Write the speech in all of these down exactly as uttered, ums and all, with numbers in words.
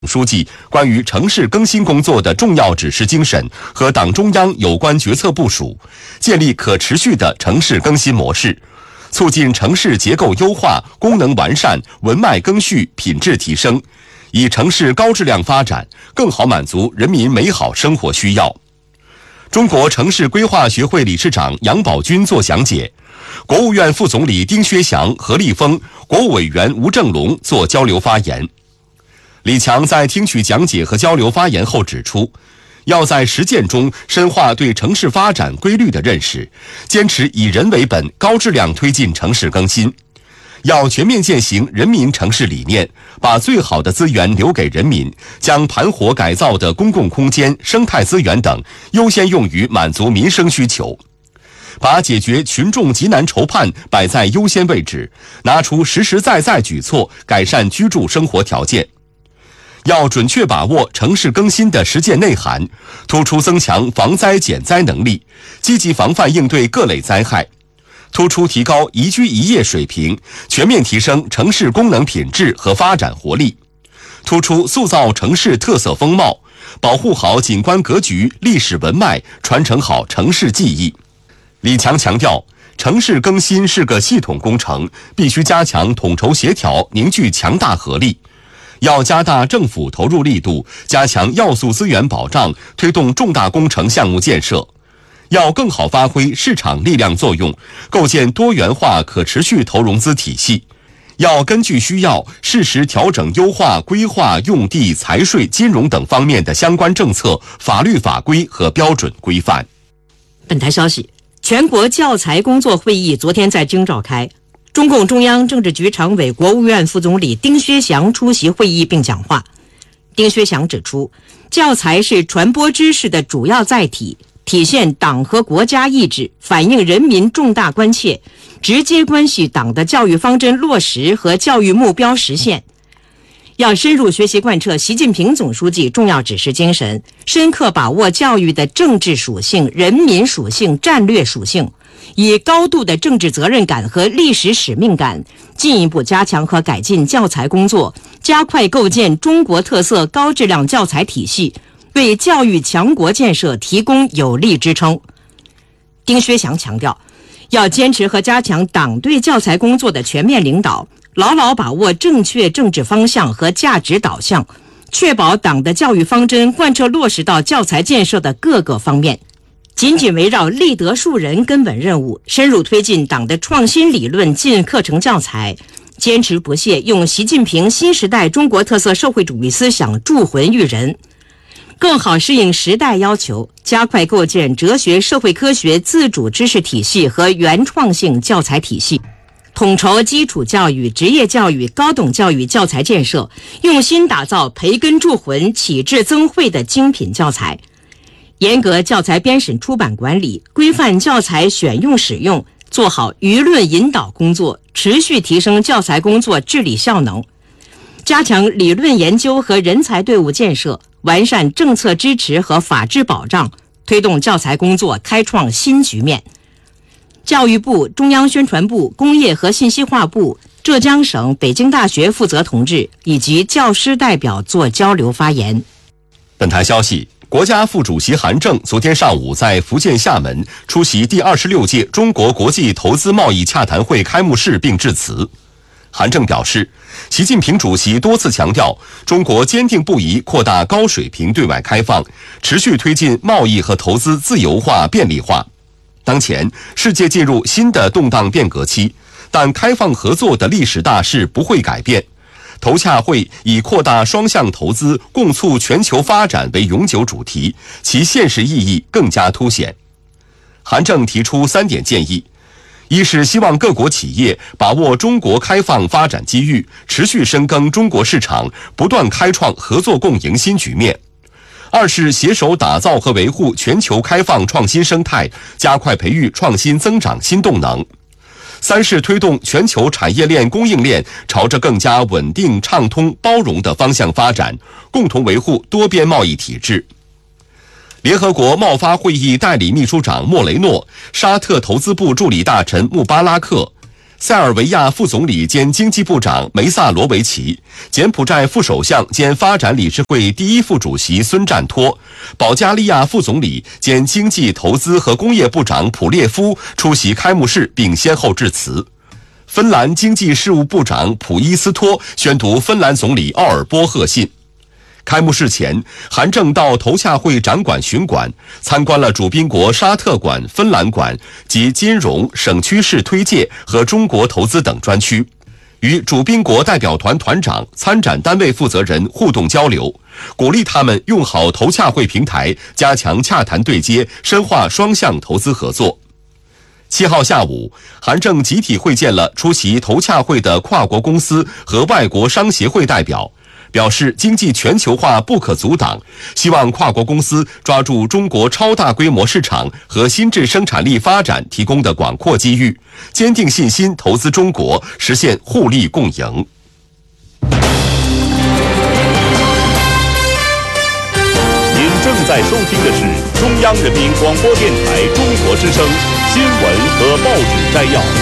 书记关于城市更新工作的重要指示精神和党中央有关决策部署，建立可持续的城市更新模式，促进城市结构优化、功能完善、文脉更续、品质提升，以城市高质量发展更好满足人民美好生活需要。中国城市规划学会理事长杨宝军作讲解，国务院副总理丁薛祥、何立峰、国务委员吴正龙作交流发言。李强在听取讲解和交流发言后指出，要在实践中深化对城市发展规律的认识，坚持以人为本，高质量推进城市更新。要全面践行人民城市理念，把最好的资源留给人民，将盘活改造的公共空间、生态资源等优先用于满足民生需求，把解决群众急难愁盼摆在优先位置，拿出实实在在举措改善居住生活条件。要准确把握城市更新的实践内涵，突出增强防灾减灾能力，积极防范应对各类灾害，突出提高宜居宜业水平，全面提升城市功能品质和发展活力，突出塑造城市特色风貌，保护好景观格局、历史文脉，传承好城市记忆。李强强调，城市更新是个系统工程，必须加强统筹协调，凝聚强大合力。要加大政府投入力度，加强要素资源保障，推动重大工程项目建设。要更好发挥市场力量作用，构建多元化可持续投融资体系。要根据需要，适时调整优化规划、用地、财税、金融等方面的相关政策、法律法规和标准规范。 本台消息，全国教材工作会议昨天在京召开。中共中央政治局常委、国务院副总理丁薛祥出席会议并讲话。丁薛祥指出，教材是传播知识的主要载体，体现党和国家意志，反映人民重大关切，直接关系党的教育方针落实和教育目标实现。要深入学习贯彻习近平总书记重要指示精神，深刻把握教育的政治属性、人民属性、战略属性，以高度的政治责任感和历史使命感，进一步加强和改进教材工作，加快构建中国特色高质量教材体系，为教育强国建设提供有力支撑。丁薛祥强调，要坚持和加强党对教材工作的全面领导，牢牢把握正确政治方向和价值导向，确保党的教育方针贯彻落实到教材建设的各个方面。紧紧围绕立德树人根本任务，深入推进党的创新理论进课程教材，坚持不懈用习近平新时代中国特色社会主义思想铸魂育人，更好适应时代要求，加快构建哲学、社会科学自主知识体系和原创性教材体系，统筹基础教育、职业教育、高等教育教材建设，用心打造培根铸魂、启智增慧的精品教材。严格教材编审出版管理，规范教材选用使用，做好舆论引导工作，持续提升教材工作治理效能，加强理论研究和人才队伍建设，完善政策支持和法治保障，推动教材工作开创新局面。教育部、中央宣传部、工业和信息化部、浙江省、北京大学负责同志以及教师代表做交流发言。 本台消息，国家副主席韩正昨天上午在福建厦门出席第二十六届中国国际投资贸易洽谈会开幕式并致辞。韩正表示，习近平主席多次强调，中国坚定不移扩大高水平对外开放，持续推进贸易和投资自由化便利化。当前世界进入新的动荡变革期，但开放合作的历史大势不会改变。投洽会以扩大双向投资、共促全球发展为永久主题，其现实意义更加凸显。韩正提出三点建议：一是希望各国企业把握中国开放发展机遇，持续深耕中国市场，不断开创合作共赢新局面；二是携手打造和维护全球开放创新生态，加快培育创新增长新动能；三是推动全球产业链供应链朝着更加稳定、畅通、包容的方向发展，共同维护多边贸易体制。联合国贸发会议代理秘书长莫雷诺、沙特投资部助理大臣穆巴拉克、 塞尔维亚副总理兼经济部长梅萨罗维奇，柬埔寨副首相兼发展理事会第一副主席孙占托，保加利亚副总理兼经济投资和工业部长普列夫出席开幕式并先后致辞。芬兰经济事务部长普伊斯托宣读芬兰总理奥尔波贺信。开幕式前，韩正到头洽会展馆巡馆，参观了主宾国沙特馆、芬兰馆及金融、省区市推介和中国投资等专区，与主宾国代表团团长、参展单位负责人互动交流，鼓励他们用好头洽会平台，加强洽谈对接，深化双向投资合作。七号下午，韩正集体会见了出席头洽会的跨国公司和外国商协会代表，表示经济全球化不可阻挡，希望跨国公司抓住中国超大规模市场和新质生产力发展提供的广阔机遇，坚定信心投资中国，实现互利共赢。 您正在收听的是中央人民广播电台中国之声新闻和报纸摘要。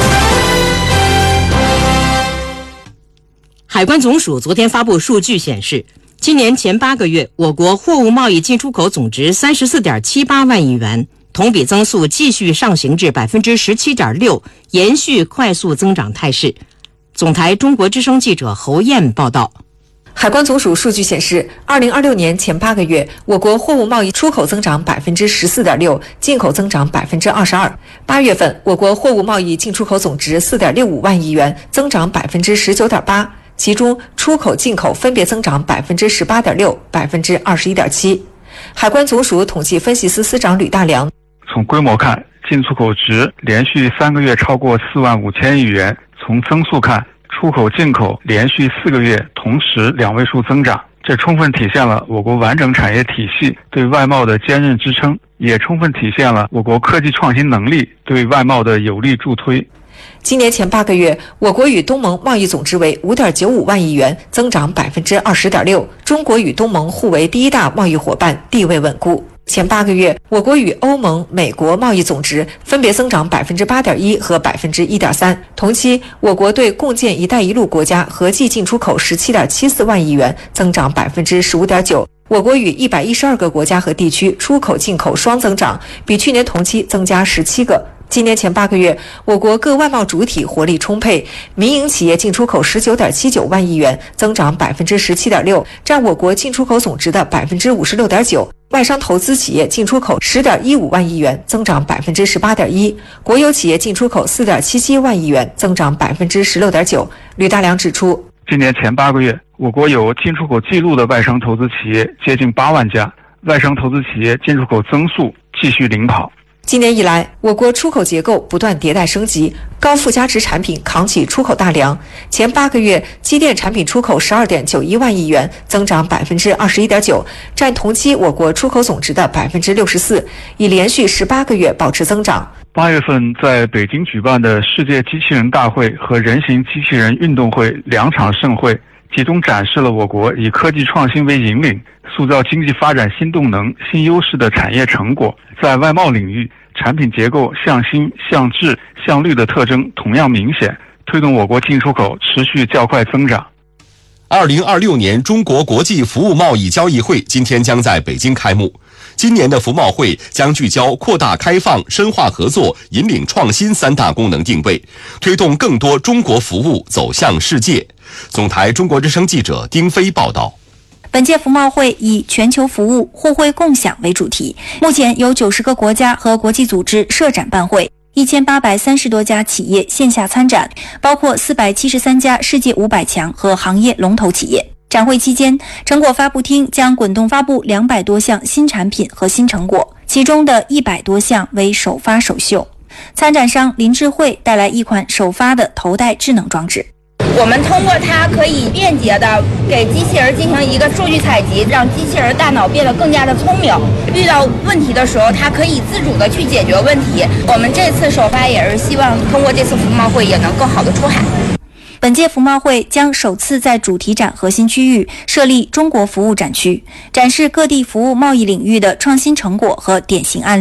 海关总署昨天发布数据显示，今年前八个月，我国货物贸易进出口总值三十四点七八万亿元，同比增速继续上行至百分之十七点六，延续快速增长态势。总台中国之声记者侯燕报道。 海关总署数据显示，二零二六年前八个月，我国货物贸易出口增长百分之十四点六，进口增长百分之二十二。八月份，我国货物贸易进出口总值四点六五万亿元，增长百分之十九点八。其中，出口、进口分别增长百分之十八点六、百分之二十一点七。海关总署统计分析司司长吕大良： 从规模看，进出口值连续三个月超过四万五千亿元；从增速看，出口进口连续四个月同时两位数增长，这充分体现了我国完整产业体系对外贸的坚韧支撑，也充分体现了我国科技创新能力对外贸的有力助推。 今年前八个月，我国与东盟贸易总值为五点九五万亿元，增长百分之二十点六。中国与东盟互为第一大贸易伙伴，地位稳固。前八个月，我国与欧盟、美国贸易总值分别增长百分之八点一和百分之一点三。同期，我国对共建“一带一路”国家合计进出口十七点七四万亿元，增长百分之十五点九。我国与一百一十二个国家和地区出口进口双增长，比去年同期增加十七个。今年前八个月，我国各外贸主体活力充沛，民营企业进出口十九点七九万亿元，增长百分之十七点六，占我国进出口总值的百分之五十六点九。外商投资企业进出口十点一五万亿元，增长百分之十八点一；国有企业进出口四点七七万亿元，增长百分之十六点九。吕大良指出， 今年前八个月，我国有进出口记录的外商投资企业接近八万家，外商投资企业进出口增速继续领跑。 今年以来，我国出口结构不断迭代升级，高附加值产品扛起出口大梁。前八个月，机电产品出口十二点九一万亿元，增长百分之二十一点九，占同期我国出口总值的百分之六十四，已连续十八个月保持增长。 八月份在北京举办的世界机器人大会和人形机器人运动会两场盛会，集中展示了我国以科技创新为引领，塑造经济发展新动能、新优势的产业成果。在外贸领域，产品结构向新、向质、向绿的特征同样明显，推动我国进出口持续较快增长。 二零二六年中国国际服务贸易交易会今天将在北京开幕。今年的服贸会将聚焦扩大开放、深化合作、引领创新三大功能定位，推动更多中国服务走向世界。总台中国之声记者丁飞报道。 本届服贸会以全球服务、互惠共享为主题，目前有九十个国家和国际组织设展办会，一千八百三十多家企业线下参展，包括四百七十三家世界五百强和行业龙头企业。展会期间，成果发布厅将滚动发布两百多项新产品和新成果，其中的一百多项为首发首秀。参展商林智慧带来一款首发的头戴智能装置。 我们通过它可以便捷的给机器人进行一个数据采集，让机器人大脑变得更加的聪明。遇到问题的时候，它可以自主的去解决问题。我们这次首发也是希望通过这次服贸会也能更好的出海。 本届服贸会将首次在主题展核心区域设立中国服务展区，展示各地服务贸易领域的创新成果和典型案例。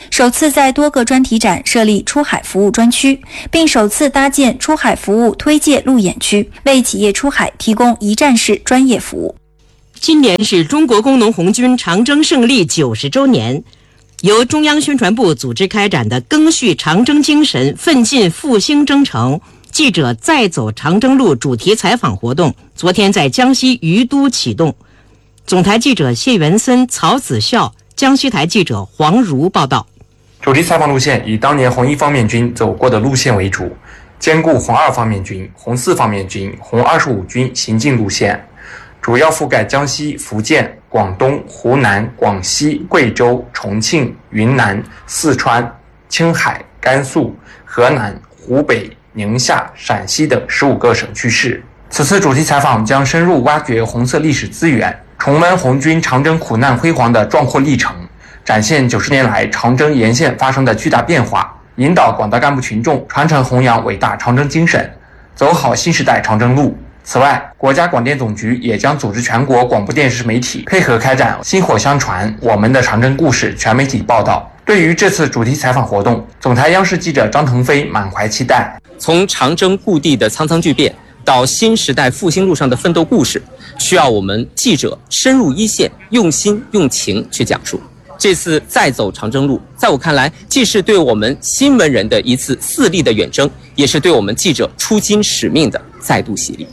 首次在多个专题展设立出海服务专区，并首次搭建出海服务推介路演区，为企业出海提供一站式专业服务。 今年是中国工农红军长征胜利九十周年，由中央宣传部组织开展的赓续长征精神，奋进复兴征程记者再走长征路主题采访活动昨天在江西于都启动。总台记者谢元森、曹子孝，江西台记者黄如报道。 主题采访路线以当年红一方面军走过的路线为主，兼顾红二方面军、红四方面军、红二十五军行进路线，主要覆盖江西、福建、广东、湖南、广西、贵州、重庆、云南、四川、青海、甘肃、河南、湖北、宁夏、陕西等十五个省区市。此次主题采访将深入挖掘红色历史资源，重温红军长征苦难辉煌的壮阔历程，展现九十年来长征沿线发生的巨大变化，引导广大干部群众传承弘扬伟大长征精神，走好新时代长征路。此外，国家广电总局也将组织全国广播电视媒体配合开展薪火相传我们的长征故事全媒体报道。对于这次主题采访活动，总台央视记者张腾飞满怀期待。 从长征故地的苍苍巨变到新时代复兴路上的奋斗故事，需要我们记者深入一线，用心用情去讲述。这次再走长征路，在我看来，既是对我们新闻人的一次四力的远征，也是对我们记者出京使命的再度洗礼。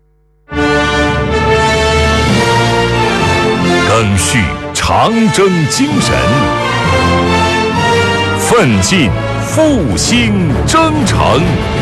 赓续长征精神，奋进复兴征程。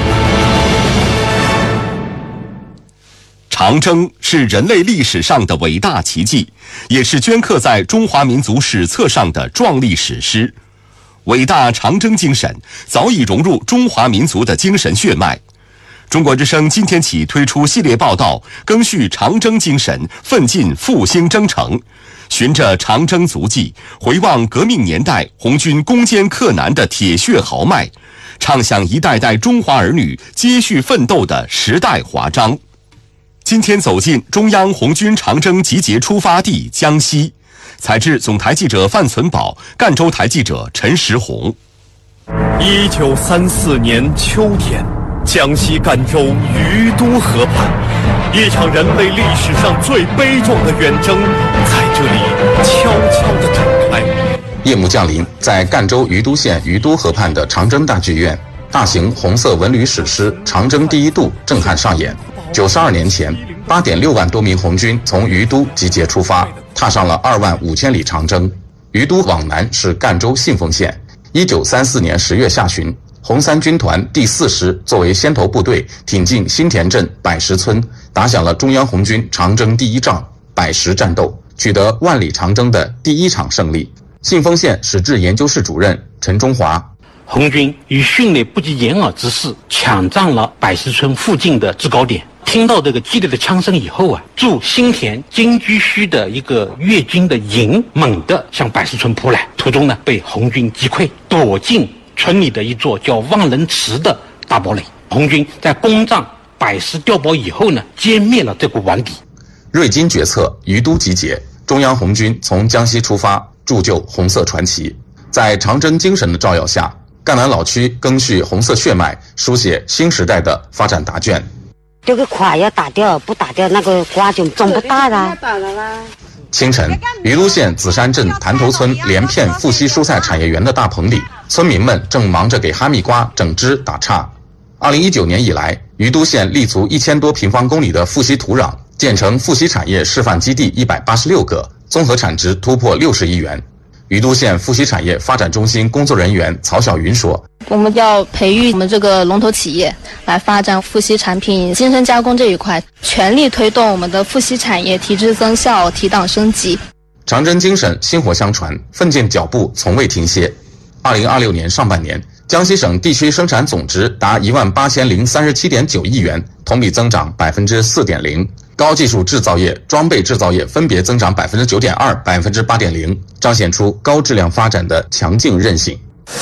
长征是人类历史上的伟大奇迹，也是镌刻在中华民族史册上的壮丽史诗。伟大长征精神早已融入中华民族的精神血脉。中国之声今天起推出系列报道，赓续长征精神，奋进复兴征程，循着长征足迹，回望革命年代红军攻坚克难的铁血豪迈，唱响一代代中华儿女接续奋斗的时代华章。今天走进中央红军长征集结出发地江西，采制总台记者范存宝，赣州台记者陈石红。 一九三四年秋天，江西赣州于都河畔，一场人类历史上最悲壮的远征在这里悄悄地展开。 夜幕降临，在赣州于都县于都河畔的长征大剧院，大型红色文旅史诗《长征第一渡》震撼上演。九十二年前，八点六万多名红军从于都集结出发，踏上了二万五千里长征。于都往南是赣州信丰县。一九三四年十月下旬，红三军团第四师作为先头部队，挺进新田镇百石村，打响了中央红军长征第一仗百石战斗，取得万里长征的第一场胜利。信丰县史志研究室主任陈中华： 红军以迅雷不及掩耳之势抢占了百石村附近的制高点。听到这个激烈的枪声以后啊，驻新田金居圩的一个粤军的营猛地向百石村扑来，途中呢被红军击溃，躲进村里的一座叫望人池的大堡垒。红军在攻占百石碉堡以后呢，歼灭了这股顽敌。 瑞金决策，于都集结，中央红军从江西出发，铸就红色传奇。在长征精神的照耀下，赣南老区赓续红色血脉，书写新时代的发展答卷。 这个瓜要打掉，不打掉那个瓜就长不大了。 清晨，于都县紫山镇潭头村连片富硒蔬菜产业园的大棚里，村民们正忙着给哈密瓜整枝打杈。二零一九年以来，于都县立足一千多平方公里的富硒土壤，建成富硒产业示范基地一百八十六个，综合产值突破六十亿元。于都县富硒产业发展中心工作人员曹晓云说： 我们要培育我们这个龙头企业来发展富硒产品精深加工这一块，全力推动我们的富硒产业提质增效、提档升级。 长征精神薪火相传，奋进脚步从未停歇。二零二六年上半年，江西省地区生产总值达一万八千零三十七点九亿元，同比增长百分之四点零。高技术制造业、装备制造业分别增长百分之九点二、百分之八点零，彰显出高质量发展的强劲韧性。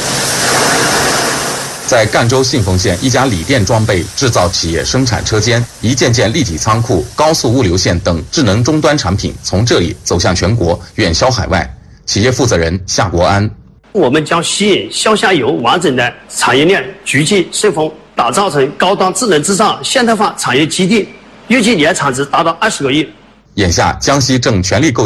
在赣州信丰县一家锂电装备制造企业生产车间，一件件立体仓库、高速物流线等智能终端产品从这里走向全国，远销海外。企业负责人夏国安： 我们将吸引消下游完整的产业链聚集顺丰，打造成高端智能制造现代化产业基地，预计年产值达到二十个亿。 眼下，江西正全力构